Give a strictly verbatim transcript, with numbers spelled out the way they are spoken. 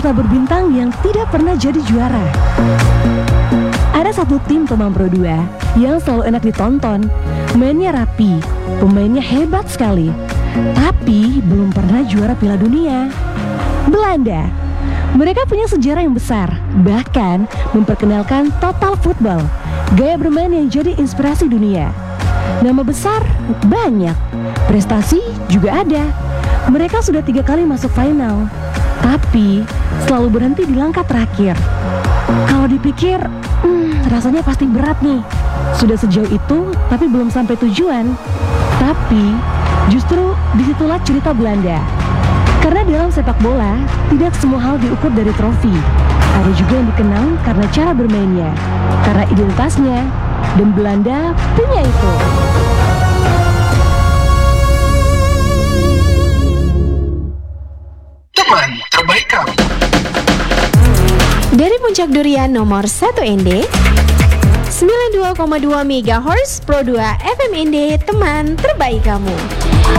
serta berbintang yang tidak pernah jadi juara. Ada satu tim Tomang Pro dua yang selalu enak ditonton. Mainnya rapi, pemainnya hebat sekali, tapi belum pernah juara Piala Dunia. Belanda. Mereka punya sejarah yang besar, bahkan memperkenalkan total football, gaya bermain yang jadi inspirasi dunia. Nama besar banyak, prestasi juga ada. Mereka sudah tiga kali masuk final, tapi selalu berhenti di langkah terakhir. Kalau dipikir, hmm, rasanya pasti berat nih. Sudah sejauh itu, tapi belum sampai tujuan. Tapi justru disitulah cerita Belanda. Karena dalam sepak bola, tidak semua hal diukur dari trofi. Ada juga yang dikenang karena cara bermainnya, karena identitasnya, dan Belanda punya itu. Teman terbaik kamu. Dari Puncak Durian nomor satu N D, sembilan puluh dua koma dua megahertz Pro dua F M N D, teman terbaik kamu.